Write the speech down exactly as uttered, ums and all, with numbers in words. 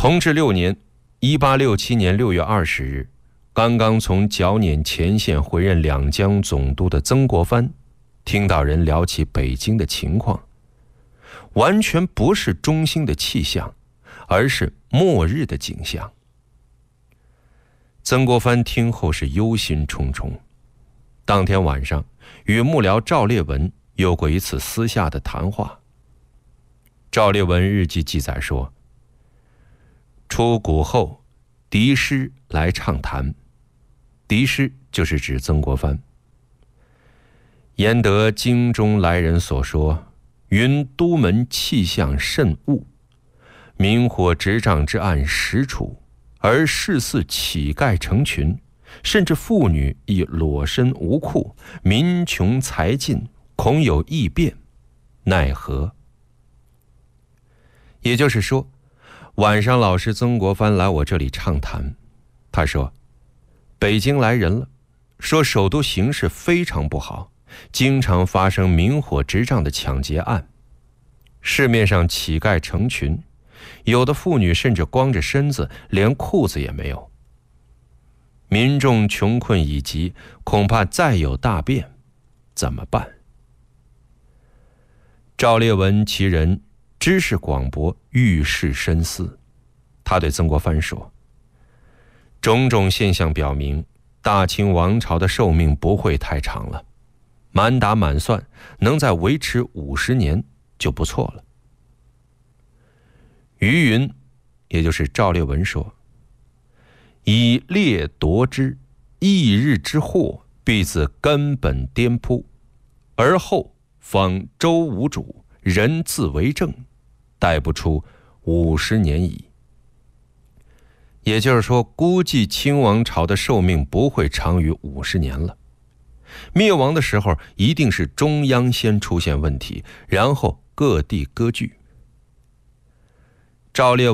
同治六年一八六七年六月二十日，刚刚从剿捻前线回任两江总督的曾国藩，听到人聊起北京的情况，完全不是中兴的气象，而是末日的景象。曾国藩听后是忧心忡忡，当天晚上与幕僚赵烈文有过一次私下的谈话。赵烈文日记记载说，出谷后，敌师来畅谈，敌师就是指曾国藩。言得京中来人所说，云都门气象甚恶，明火执仗之案实处，而事似乞丐成群，甚至妇女亦裸身无裤，民穷财尽，恐有异变，奈何？也就是说，晚上老师曾国藩来我这里畅谈，他说北京来人了，说首都形势非常不好，经常发生明火执仗的抢劫案，市面上乞丐成群，有的妇女甚至光着身子，连裤子也没有。民众穷困已极，恐怕再有大变，怎么办？赵烈文其人知识广博，遇事深思。他对曾国藩说，种种现象表明，大清王朝的寿命不会太长了，满打满算能再维持五十年就不错了。于云，也就是赵烈文说，以掠夺之，翌日之祸必自根本颠扑，而后方周无主，人自为政，待不出五十年矣。也就是说，估计清王朝的寿命不会长于五十年了。灭亡的时候，一定是中央先出现问题，然后各地割据。赵烈